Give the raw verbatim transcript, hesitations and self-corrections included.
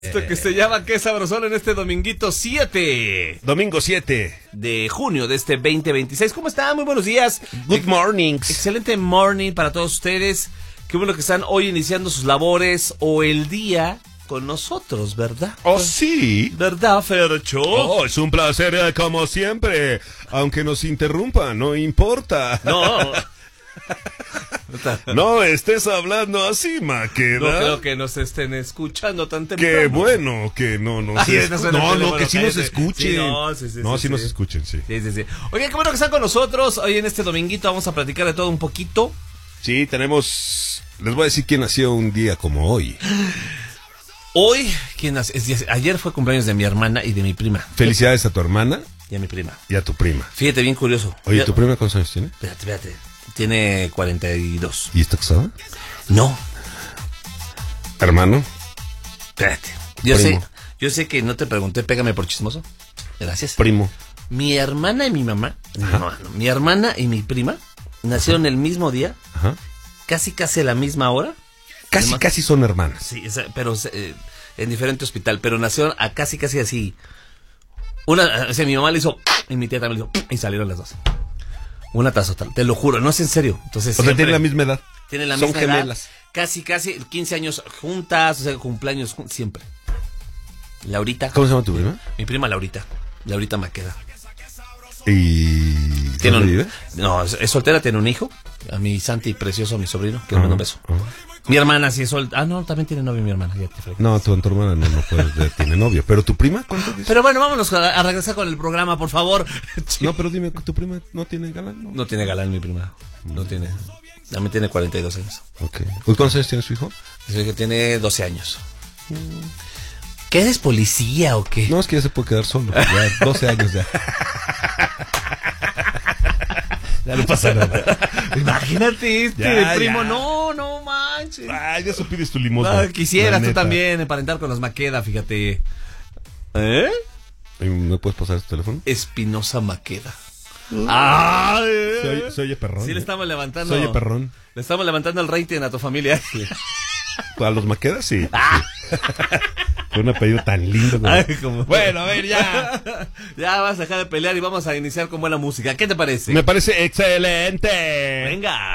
Esto que se llama Qué Sabrosón en este dominguito siete. Domingo siete de junio de este veinte veintiséis. ¿Cómo están? Muy buenos días. Good mornings. Excelente morning para todos ustedes. Qué bueno que están hoy iniciando sus labores o el día con nosotros, ¿verdad? Oh, sí. ¿Verdad, Fercho? Oh, es un placer eh, como siempre. Aunque nos interrumpa, no importa. No. No estés hablando así, Maqueda. No creo que nos estén escuchando tan temprano. Qué bueno que no nos Ay, escuchen. no, No, no, bueno, que sí nos cállate. escuchen. Sí, no, sí, sí, no, sí, sí sí. nos escuchen, sí. Sí, sí, sí. Oye, qué bueno que están con nosotros. Hoy en este dominguito vamos a platicar de todo un poquito. Sí, tenemos... Les voy a decir quién nació un día como hoy. Hoy, ¿quién nace? Es- ayer fue cumpleaños de mi hermana y de mi prima. Felicidades a tu hermana Y a mi prima. y a tu prima. Fíjate, bien curioso. Oye, Ya- ¿tu prima cuántos años tiene? Espérate, espérate. Tiene cuarenta y dos. ¿Y está casada? No, ¿Hermano? espérate. Yo Primo. sé, yo sé que no te pregunté, pégame por chismoso. Gracias. Primo. Mi hermana y mi mamá, mi, Ajá. mamá, no, mi hermana y mi prima nacieron el mismo día, Ajá. casi casi a la misma hora. Casi, Además- casi son hermanas. Sí, esa- pero eh, en diferente hospital, pero nacieron a casi casi así. Una, o sea, mi mamá le hizo y mi tía también le hizo y salieron las dos. Una tras otra, te lo juro, no es en serio. Entonces, O sea, siempre- tienen la misma edad. tienen la Son misma gemelas. edad, casi casi quince años juntas, o sea, cumpleaños jun- siempre. Laurita, ¿Cómo se llama tu prima? mi prima Laurita, Laurita Maqueda. ¿Y Tiene dónde un- vive? No, es, es soltera, tiene un hijo, a mi Santi precioso, a mi sobrino, que le mando un beso. Ah, Mi hermana sí es soltera. Ah, no, también tiene novio mi hermana, ya te fregué. No, tu, tu hermana no, no puede, de- tiene novio. ¿Pero tu prima cuánto dice? Pero bueno, vámonos a, a regresar con el programa, por favor. No, pero dime, ¿tu prima no tiene galán? No. No tiene galán mi prima. No tiene. También tiene cuarenta y dos años. Ok. ¿Uy, ¿Cuántos años tiene su hijo? Dice que tiene doce años. ¿Qué eres policía o qué? No, es que ya se puede quedar solo. Ya, doce años ya. Ya no pasa nada. Imagínate este Ya, primo. ya. No, no manches. Ay, ya pides tu limosna. Ah, quisieras La tú neta. también emparentar con los Maqueda, fíjate. ¿Eh? ¿Me puedes pasar tu teléfono? Espinosa Maqueda. Ah, Se oye, se oye perrón. sí, le ¿eh? estamos levantando. Se oye perrón. Le estamos levantando el rating a tu familia. A los Maquedas, sí. sí. Fue un apellido tan lindo. Como... Ay, como- Bueno, a ver, ya. Ya vas a dejar de pelear y vamos a iniciar con buena música. ¿Qué te parece? Me parece excelente. Venga.